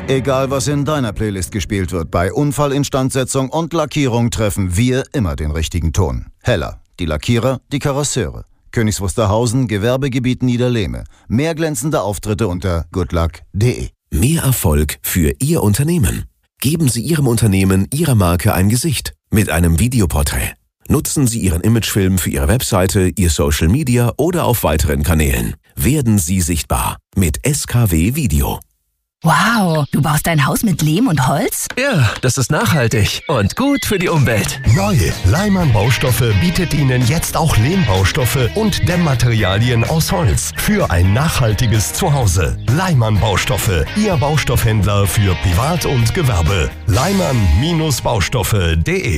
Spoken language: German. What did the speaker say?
Egal, was in deiner Playlist gespielt wird, bei Unfallinstandsetzung und Lackierung treffen wir immer den richtigen Ton. Heller, die Lackierer, die Karosseure. Königs Wusterhausen, Gewerbegebiet Niederlehme. Mehr glänzende Auftritte unter goodluck.de. Mehr Erfolg für Ihr Unternehmen. Geben Sie Ihrem Unternehmen, Ihrer Marke ein Gesicht mit einem Videoporträt. Nutzen Sie Ihren Imagefilm für Ihre Webseite, Ihr Social Media oder auf weiteren Kanälen. Werden Sie sichtbar mit SKW Video. Wow, du baust dein Haus mit Lehm und Holz? Ja, das ist nachhaltig und gut für die Umwelt. Neu, Leimann Baustoffe bietet Ihnen jetzt auch Lehmbaustoffe und Dämmmaterialien aus Holz für ein nachhaltiges Zuhause. Leimann Baustoffe, Ihr Baustoffhändler für Privat und Gewerbe. Leimann-Baustoffe.de